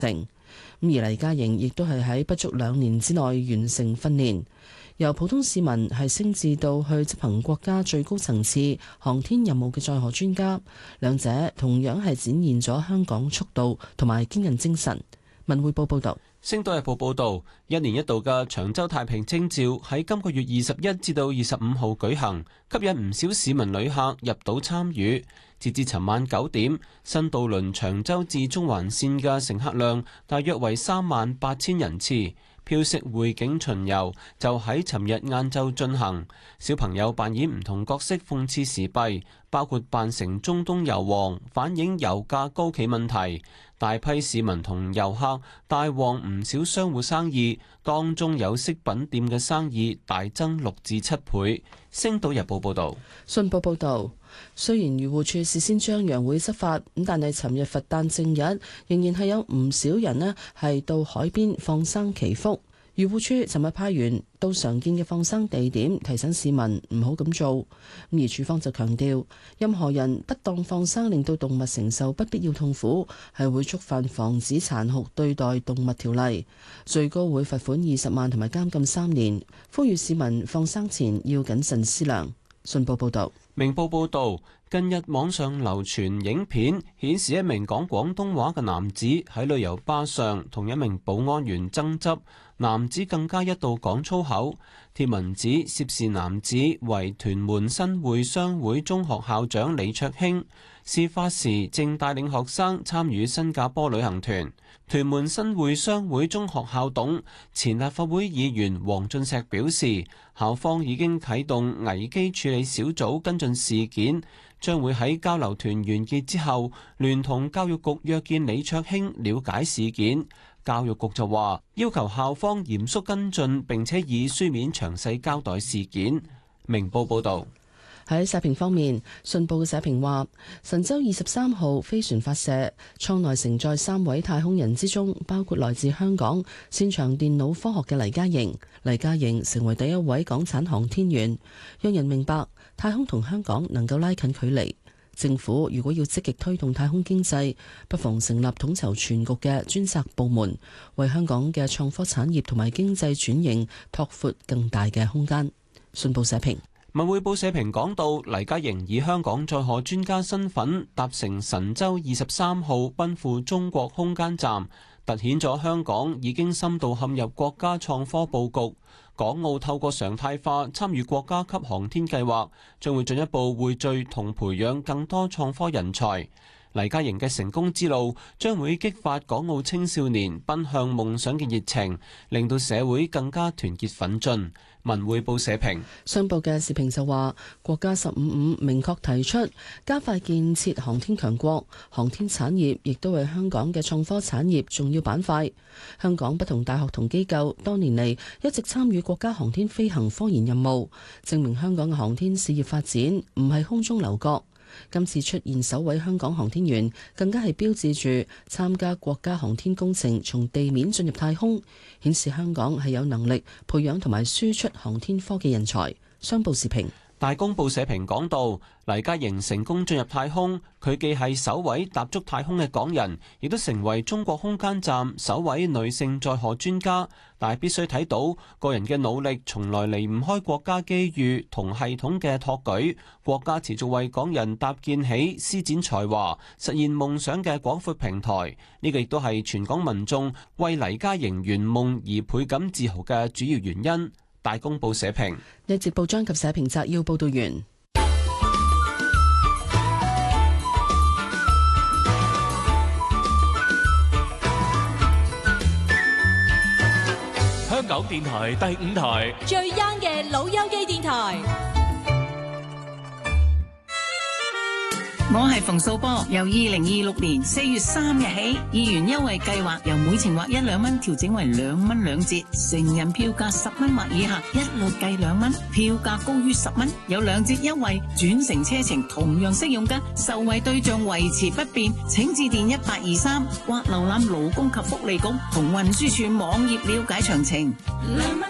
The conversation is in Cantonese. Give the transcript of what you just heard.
定。而黎嘉瑩亦都係喺不足2年之內完成訓練，由普通市民係升至到去執行國家最高層次航天任務嘅載荷專家，兩者同樣係展現咗香港速度同埋堅韌精神。文匯報報道。 星島日報報導，1年1度嘅長洲太平清醮喺今個月21至到25號舉行，吸引唔少市民旅客入島參與。截至尋晚9點，新渡輪長洲至中環線嘅乘客量大約為38000人次。飄色匯景巡遊就喺尋日晏晝進行，小朋友扮演唔同角色諷刺時弊，包括扮成中東油王，反映油價高企問題。大批市民同遊客帶旺唔少商戶生意，當中有飾品店嘅生意大增6至7倍。星島日報報道。 信報報導，雖然漁護署事先張揚會執法，但係尋日佛誕正日仍然係有唔少人呢係到海邊放生祈福。漁護署尋日派員到常見嘅放生地點提醒市民唔好咁做，而署方就強調，任何人不當放生令到動物承受不必要痛苦，係會觸犯防止殘酷對待動物條例，最高會罰款20萬同埋監禁3年。呼籲市民放生前要謹慎思量。信報報道。 明報報導，近日網上流傳影片，顯示一名講廣東話嘅男子喺旅遊巴上同一名保安員爭執，男子更加一度講粗口。貼文指涉事男子為屯門新會商會中學校長李卓興，事發時正帶領學生參與新加坡旅行團。屯門新會商會中學校董、前立法會議員黃俊碩表示，校方已經啟動危機處理小組跟進事件，將會喺交流團完結之後，聯同教育局約見李卓興了解事件。教育局就話要求校方嚴肅跟進，並且以書面詳細交代事件。明報報導。 喺社評方面，信報嘅社評話，神舟23號飛船發射，艙內承載3位太空人之中，包括來自香港擅長電腦科學嘅黎嘉瑩。黎嘉瑩成為第一位港產航天員，讓人明白太空同香港能夠拉近距離。政府如果要積極推動太空經濟，不妨成立統籌全局嘅專責部門，為香港嘅創科產業同埋經濟轉型拓闊更大嘅空間。信報社評。 文匯報社評講到，黎嘉瑩以香港載荷專家身份搭乘神舟23號奔赴中國空間站，凸顯咗香港已經深度陷入國家創科佈局。港澳透過常態化參與國家級航天計劃，將會進一步匯聚同培養更多創科人才。黎嘉瑩嘅成功之路將會激發港澳青少年奔向夢想嘅熱情，令到社會更加團結奮進。文匯報社評。 商報嘅時評就話，國家15.5明確提出加快建設航天強國，航天產業亦都係香港嘅創科產業重要板塊。香港不同大學同機構多年嚟一直參與國家航天飛行科研任務，證明香港嘅航天事業發展唔係空中樓閣。今次出現首位香港航天員，更加係標誌住參加國家航天工程從地面進入太空，顯示香港係有能力培養同埋輸出航天科技人才。商報時評。 大公報社評講到，黎嘉瑩成功進入太空，佢既係首位踏足太空嘅港人，亦都成為中國空間站首位女性載荷專家。但係必須睇到個人嘅努力從來離唔開國家機遇同系統嘅托舉，國家持續為港人搭建起施展才華、實現夢想嘅廣闊平台。呢個亦都係全港民眾為黎嘉瑩圓夢而倍感自豪嘅主要原因。大公報社評。 呢節報章及社評摘要報道完。 香港電台第5台最 young 嘅老友記電台。 我係馮素波，由2026年4月3日起，議員優惠計劃由每程劃1、2蚊調整為2蚊2折，成人票價10蚊或以下，一律計2蚊，票價高於10蚊有2折優惠，轉乘車程同樣適用㗎，受惠對象維持不變，請致電1823或瀏覽勞工及福利局同運輸署網頁了解詳情。2蚊